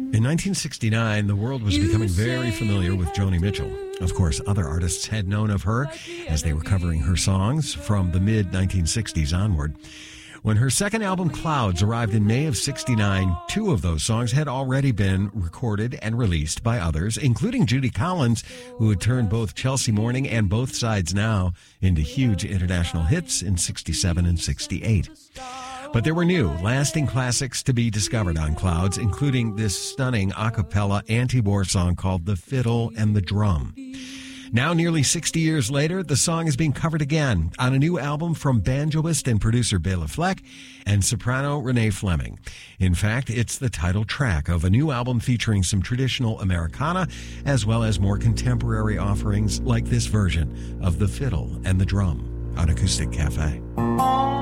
In 1969, the world was becoming very familiar with Joni Mitchell. Of course, other artists had known of her as they were covering her songs from the mid-1960s onward. When her second album, Clouds, arrived in May of '69, two of those songs had already been recorded and released by others, including Judy Collins, who had turned both Chelsea Morning and Both Sides Now into huge international hits in '67 and '68. But there were new, lasting classics to be discovered on Clouds, including this stunning a cappella anti-war song called The Fiddle and the Drum. Now, nearly 60 years later, the song is being covered again on a new album from banjoist and producer Bela Fleck and soprano Renee Fleming. In fact, it's the title track of a new album featuring some traditional Americana as well as more contemporary offerings like this version of The Fiddle and the Drum on Acoustic Cafe.